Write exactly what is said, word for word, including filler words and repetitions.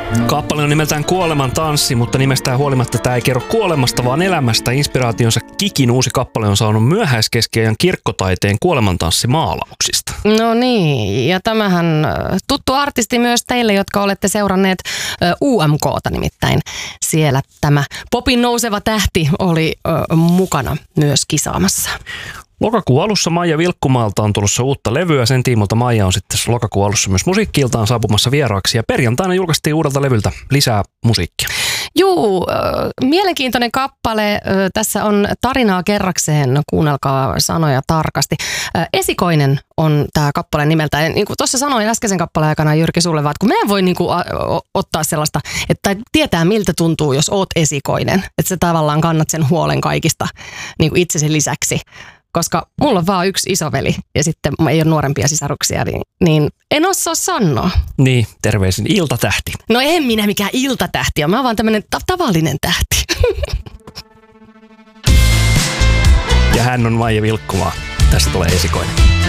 Kappale on nimeltään Kuoleman tanssi, mutta nimestään huolimatta tämä ei kerro kuolemasta, vaan elämästä. Inspiraationsa Kikin uusi kappale on saanut myöhäiskeskiajan kirkkotaiteen kuolemantanssimaalauksista. No niin, ja tämähän tuttu artisti myös teille, jotka olette seuranneet U M K:ta nimittäin. Siellä tämä popin nouseva tähti oli ö, mukana myös kisaamassa. Lokakuun alussa Maija Vilkkumaalta on tulossa uutta levyä. Sen tiimolta Maija on sitten lokakuun alussa myös musiikki-iltaan saapumassa vieraaksi. Ja perjantaina julkaistiin uudelta levyltä lisää musiikkia. Juu, äh, mielenkiintoinen kappale. Äh, tässä on tarinaa kerrakseen. Kuunnelkaa sanoja tarkasti. Äh, Esikoinen on tämä kappale nimeltään. Niin kuin tuossa sanoin äskeisen kappaleen aikana Jyrki sulle, että kun mä en voi niin kuin, a, o, ottaa sellaista, että tietää miltä tuntuu, jos oot esikoinen. Että sä tavallaan kannat sen huolen kaikista niin kuin itsesi lisäksi. Koska mulla on vaan yksi isoveli ja sitten ei ole nuorempia sisaruksia, niin, niin en osaa sanoa. Niin, terveisin iltatähti. No en minä mikään iltatähti, mä oon vaan tämmönen ta- tavallinen tähti. Ja hän on Maija Vilkkumaa. Tästä tulee Esikoinen.